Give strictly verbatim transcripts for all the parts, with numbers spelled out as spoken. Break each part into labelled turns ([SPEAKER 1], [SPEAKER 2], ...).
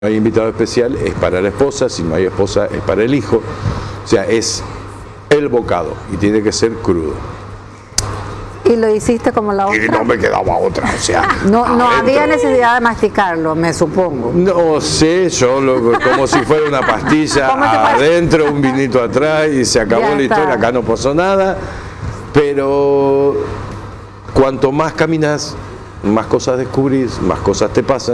[SPEAKER 1] hay invitado especial, es para la esposa, si no hay esposa, es para el hijo. O sea, es el bocado y tiene que ser crudo.
[SPEAKER 2] ¿Y lo hiciste como la otra?
[SPEAKER 1] Y no me quedaba otra, o sea...
[SPEAKER 2] No, no
[SPEAKER 1] adentro.
[SPEAKER 2] había necesidad de masticarlo, me supongo.
[SPEAKER 1] No sé, yo lo, como si fuera una pastilla adentro, un vinito atrás y se acabó
[SPEAKER 2] Ya
[SPEAKER 1] la
[SPEAKER 2] está.
[SPEAKER 1] historia, acá no pasó nada. Pero cuanto más caminas, más cosas descubrís, más cosas te pasan.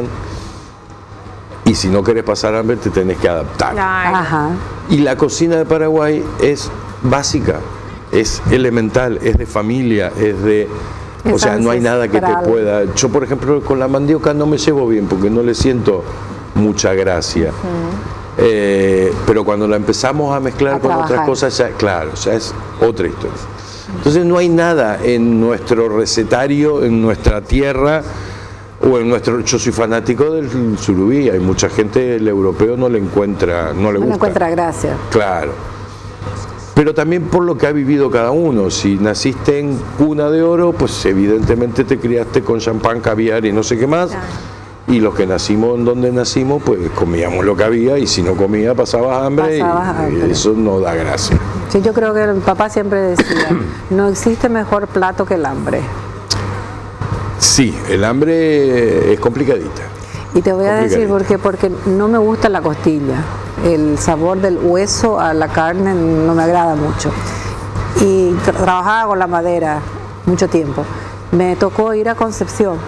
[SPEAKER 1] Y si no querés pasar hambre, te tenés que adaptar.
[SPEAKER 3] Claro.
[SPEAKER 2] Ajá.
[SPEAKER 1] Y la cocina de Paraguay es básica, es elemental, es de familia, es de... O
[SPEAKER 2] Es
[SPEAKER 1] sea, no hay nada que te
[SPEAKER 2] ancestral.
[SPEAKER 1] pueda... Yo, por ejemplo, con la mandioca no me llevo bien porque no le siento mucha gracia. Eh, pero cuando la empezamos a mezclar
[SPEAKER 2] A
[SPEAKER 1] con otras
[SPEAKER 2] trabajar.
[SPEAKER 1] cosas, ya, claro, ya es otra historia. Entonces no hay nada en nuestro recetario, en nuestra tierra... O en nuestro, yo soy fanático del surubí, hay mucha gente, el europeo no le encuentra, no le
[SPEAKER 2] No
[SPEAKER 1] gusta.
[SPEAKER 2] le encuentra gracia.
[SPEAKER 1] Claro. Pero también por lo que ha vivido cada uno. Si naciste en cuna de oro, pues evidentemente te criaste con champán, caviar y no sé qué más.
[SPEAKER 3] Claro.
[SPEAKER 1] Y los que nacimos en donde nacimos, pues comíamos lo que había y si no comía pasabas hambre,
[SPEAKER 2] Pasabas
[SPEAKER 1] y, y
[SPEAKER 2] hambre.
[SPEAKER 1] eso no da gracia.
[SPEAKER 2] Sí, yo creo que el papá siempre decía, no existe mejor plato que el hambre.
[SPEAKER 1] Sí, el hambre es complicadita.
[SPEAKER 2] Y te voy a decir por qué, porque no me gusta la costilla. El sabor del hueso a la carne no me agrada mucho. Y tra- trabajaba con la madera mucho tiempo. Me tocó ir a Concepción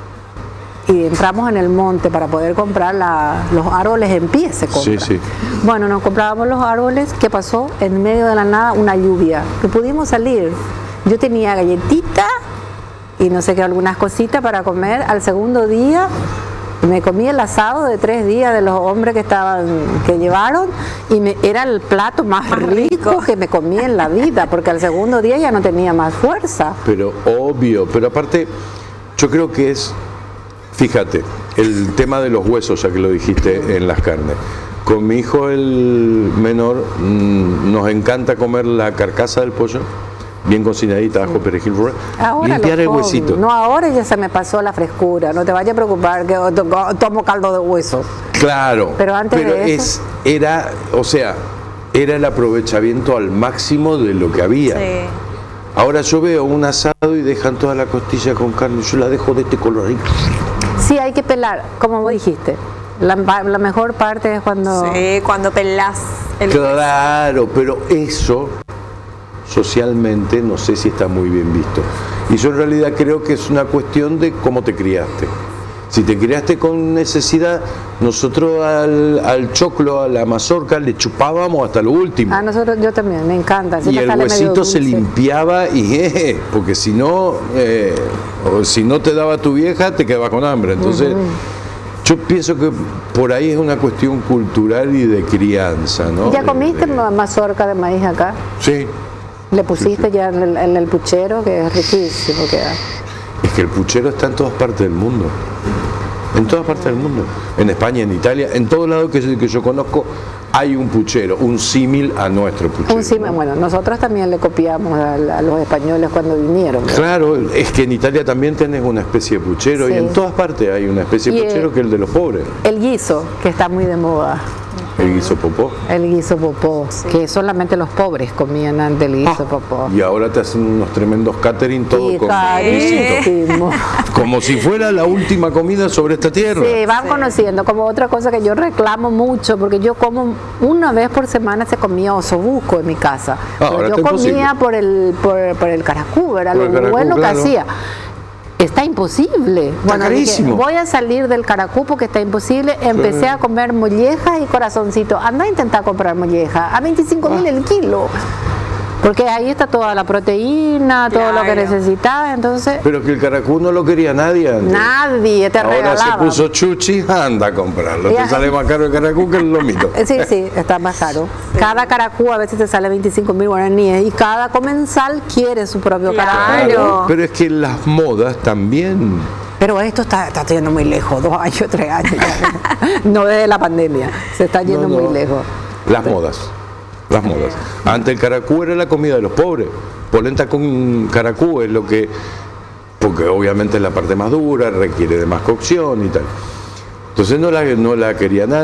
[SPEAKER 2] y entramos en el monte para poder comprar la- los árboles en pie, se compra.
[SPEAKER 1] Sí, sí.
[SPEAKER 2] Bueno, nos comprábamos los árboles. ¿Qué pasó? En medio de la nada, una lluvia. Que pudimos salir. Yo tenía galletita y no sé qué, algunas cositas para comer. Al segundo día me comí el asado de tres días de los hombres que estaban, que llevaron, y me, era el plato más,
[SPEAKER 3] Más
[SPEAKER 2] rico,
[SPEAKER 3] rico.
[SPEAKER 2] que me comí en la vida, porque al segundo día ya no tenía más fuerza.
[SPEAKER 1] Pero obvio, pero aparte, yo creo que es, fíjate, el tema de los huesos, ya que lo dijiste en las carnes. Con mi hijo, el menor, mmm, nos encanta comer la carcasa del pollo, bien cocinadita, ajo, perejil,
[SPEAKER 2] Ahora
[SPEAKER 1] limpiar
[SPEAKER 2] lo
[SPEAKER 1] el
[SPEAKER 2] como.
[SPEAKER 1] huesito.
[SPEAKER 2] No, ahora ya se me pasó la frescura, no te vayas a preocupar que to- tomo caldo de hueso.
[SPEAKER 1] Claro,
[SPEAKER 2] Pero antes de
[SPEAKER 1] es,
[SPEAKER 2] eso-
[SPEAKER 1] era, o sea, era el aprovechamiento al máximo de lo que había.
[SPEAKER 3] Sí.
[SPEAKER 1] Ahora yo veo un asado y dejan toda la costilla con carne, yo la dejo de este color ahí.
[SPEAKER 2] Sí, hay que pelar, como vos dijiste. La, la mejor parte es cuando...
[SPEAKER 3] Sí, cuando pelás el
[SPEAKER 1] Claro, pero eso socialmente no sé si está muy bien visto. Y yo en realidad creo que es una cuestión de cómo te criaste. Si te criaste con necesidad, nosotros al, al choclo, a la mazorca, le chupábamos hasta lo último.
[SPEAKER 2] A nosotros, yo también, me encanta.
[SPEAKER 1] Y
[SPEAKER 2] siempre
[SPEAKER 1] el
[SPEAKER 2] sale medio
[SPEAKER 1] huesito se
[SPEAKER 2] dulce.
[SPEAKER 1] limpiaba y eh, porque si no, eh, o si no te daba tu vieja, te quedabas con hambre. Entonces, yo pienso que por ahí es una cuestión cultural y de crianza, ¿no?
[SPEAKER 2] ¿Ya
[SPEAKER 1] De-
[SPEAKER 2] comiste
[SPEAKER 1] de-
[SPEAKER 2] ma- mazorca de maíz acá?
[SPEAKER 1] Sí.
[SPEAKER 2] Le pusiste ya en el, en el puchero, que es riquísimo queda.
[SPEAKER 1] Es que el puchero está en todas partes del mundo. En todas partes del mundo. En España, en Italia, en todos lados que, yo- que yo conozco hay un puchero, un símil a nuestro puchero.
[SPEAKER 2] Un cima-
[SPEAKER 1] ¿no?
[SPEAKER 2] bueno, nosotros también le copiamos a, a los españoles cuando vinieron. ¿verdad?
[SPEAKER 1] Claro, es que en Italia también tenés una especie de puchero
[SPEAKER 2] Sí.
[SPEAKER 1] y en todas partes hay una especie de
[SPEAKER 2] Y,
[SPEAKER 1] puchero
[SPEAKER 2] eh,
[SPEAKER 1] que es el de los pobres.
[SPEAKER 2] El guiso, que está muy de moda.
[SPEAKER 1] El guiso popó.
[SPEAKER 2] El guiso popó, que solamente los pobres comían antes el guiso popó.
[SPEAKER 1] Y ahora te hacen unos tremendos catering todo
[SPEAKER 2] Y
[SPEAKER 1] con guisito.
[SPEAKER 2] carísimo.
[SPEAKER 1] Como si fuera la última comida sobre esta tierra.
[SPEAKER 2] Sí, van conociendo, como otra cosa que yo reclamo mucho, porque yo como una vez por semana se comía osobuco en mi casa.
[SPEAKER 1] Ah,
[SPEAKER 2] Pero
[SPEAKER 1] ahora
[SPEAKER 2] yo
[SPEAKER 1] está
[SPEAKER 2] comía
[SPEAKER 1] imposible.
[SPEAKER 2] por el, por, por el caracú, era
[SPEAKER 1] Por
[SPEAKER 2] lo
[SPEAKER 1] el caracú,
[SPEAKER 2] bueno
[SPEAKER 1] claro.
[SPEAKER 2] que hacía. Está imposible. Dije,
[SPEAKER 1] carísimo.
[SPEAKER 2] voy a salir del caracú porque está imposible. Empecé
[SPEAKER 1] Sí.
[SPEAKER 2] a comer mollejas y corazoncito. Anda a intentar comprar molleja a veinticinco mil el kilo. Porque ahí está toda la proteína, todo lo que
[SPEAKER 3] Claro.
[SPEAKER 2] necesitas. Entonces,
[SPEAKER 1] Pero que el caracú no lo quería nadie antes.
[SPEAKER 2] nadie te
[SPEAKER 1] Ahora
[SPEAKER 2] regalaba.
[SPEAKER 1] se puso chuchi, anda a comprarlo.
[SPEAKER 2] Ya.
[SPEAKER 1] Te sale más caro el caracú que el lomito.
[SPEAKER 2] Eh, Sí, sí, está más caro. Cada caracú a veces te sale veinticinco mil guaraníes y cada comensal quiere su propio
[SPEAKER 3] Claro.
[SPEAKER 2] caracú.
[SPEAKER 1] Pero es que las modas también.
[SPEAKER 2] Pero esto está, está yendo muy lejos, dos años, tres años ya. No desde la pandemia, se está yendo
[SPEAKER 1] No, no.
[SPEAKER 2] muy lejos.
[SPEAKER 1] Las modas. Las modas. Antes el caracú era la comida de los pobres. Polenta con caracú es lo que. Porque obviamente es la parte más dura, requiere de más cocción y tal. Entonces no la, no la quería nadie.